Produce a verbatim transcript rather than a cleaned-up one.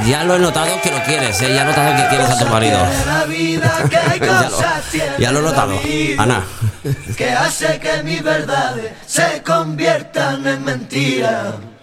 Ya lo he notado que lo quieres, ¿eh? Ya he notado que quieres a tu marido. ya, lo, ya lo he notado, Ana. Que hace que mis verdades se conviertan en mentiras.